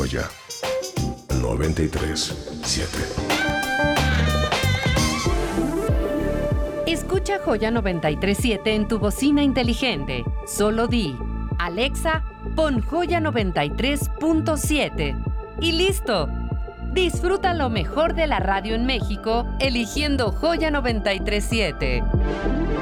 Joya 93.7. Escucha Joya 93.7 en tu bocina inteligente. Solo di, Alexa, pon Joya 93.7. Y listo. Disfruta lo mejor de la radio en México eligiendo Joya 93.7.